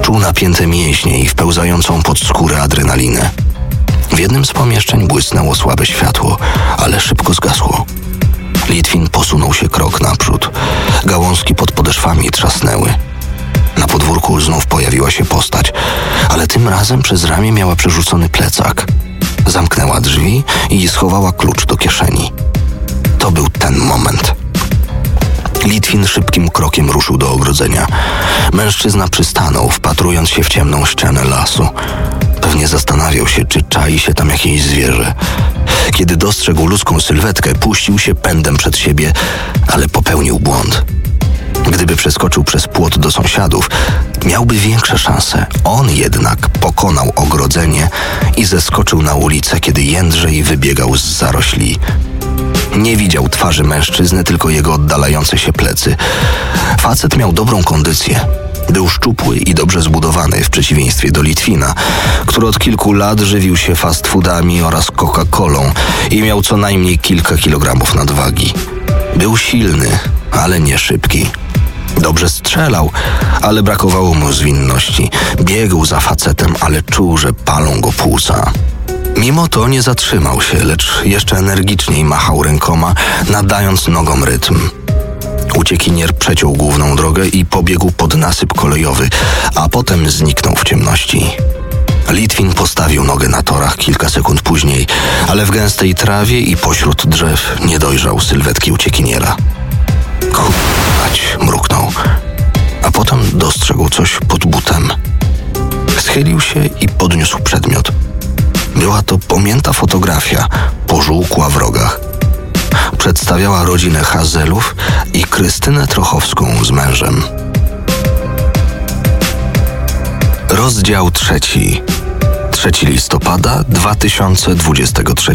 Czuł napięte mięśnie i wpełzającą pod skórę adrenalinę. W jednym z pomieszczeń błysnęło słabe światło, ale szybko zgasło. Litwin posunął się krok naprzód. Gałązki pod podeszwami trzasnęły. Na podwórku znów pojawiła się postać, ale tym razem przez ramię miała przerzucony plecak. Zamknęła drzwi i schowała klucz do kieszeni. To był ten moment. Litwin szybkim krokiem ruszył do ogrodzenia. Mężczyzna przystanął, wpatrując się w ciemną ścianę lasu. Pewnie zastanawiał się, czy czai się tam jakieś zwierzę. Kiedy dostrzegł ludzką sylwetkę, puścił się pędem przed siebie, ale popełnił błąd. Gdyby przeskoczył przez płot do sąsiadów, miałby większe szanse. On jednak pokonał ogrodzenie i zeskoczył na ulicę, kiedy Jędrzej wybiegał z zarośli. Nie widział twarzy mężczyzny, tylko jego oddalające się plecy. Facet miał dobrą kondycję. Był szczupły i dobrze zbudowany, w przeciwieństwie do Litwina, który od kilku lat żywił się fast foodami oraz Coca-Colą i miał co najmniej kilka kilogramów nadwagi. Był silny, ale nie szybki. Dobrze strzelał, ale brakowało mu zwinności. Biegł za facetem, ale czuł, że palą go płuca. Mimo to nie zatrzymał się, lecz jeszcze energiczniej machał rękoma, nadając nogom rytm. Uciekinier przeciął główną drogę i pobiegł pod nasyp kolejowy, a potem zniknął w ciemności. Litwin postawił nogę na torach kilka sekund później, ale w gęstej trawie i pośród drzew nie dojrzał sylwetki uciekiniera. K***ać, mruknął, a potem dostrzegł coś pod butem. Schylił się i podniósł przedmiot. Była to pomięta fotografia, pożółkła w rogach. Przedstawiała rodzinę Hazelów i Krystynę Trochowską z mężem. Rozdział 3. 3 listopada 2023.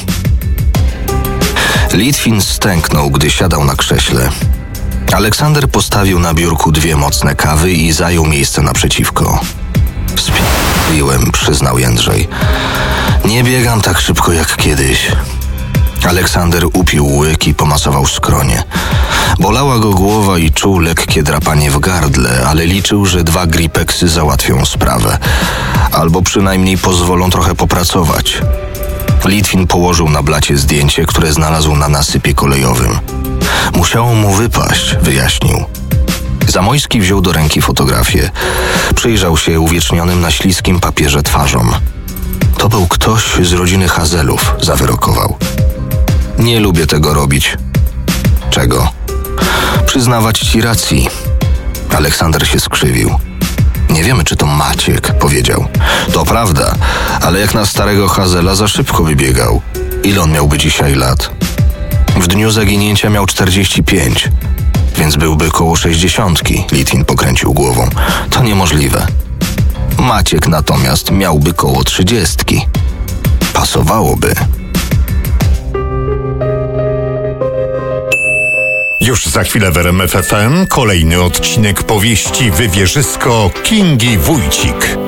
Litwin stęknął, gdy siadał na krześle. Aleksander postawił na biurku 2 mocne kawy i zajął miejsce naprzeciwko. Spiłem, przyznał Jędrzej. Nie biegam tak szybko jak kiedyś. Aleksander upił łyk i pomasował skronie. Bolała go głowa i czuł lekkie drapanie w gardle, ale liczył, że 2 gripeksy załatwią sprawę. Albo przynajmniej pozwolą trochę popracować. Litwin położył na blacie zdjęcie, które znalazł na nasypie kolejowym. Musiało mu wypaść, wyjaśnił. Zamojski wziął do ręki fotografię. Przyjrzał się uwiecznionym na śliskim papierze twarzom. To był ktoś z rodziny Hazelów, zawyrokował. Nie lubię tego robić. Czego? Przyznawać ci racji. Aleksander się skrzywił. Nie wiemy, czy to Maciek, powiedział. To prawda, ale jak na starego Hazela za szybko wybiegał. Ile on miałby dzisiaj lat? W dniu zaginięcia miał 45, więc byłby koło 60. Litwin pokręcił głową. To niemożliwe. Maciek natomiast miałby koło 30. Pasowałoby. Już za chwilę w RMF FM kolejny odcinek powieści Wywierzysko Kingi Wójcik.